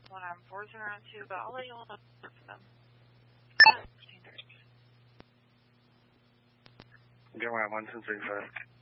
402, but I'll let you all know for them. Get around 1235.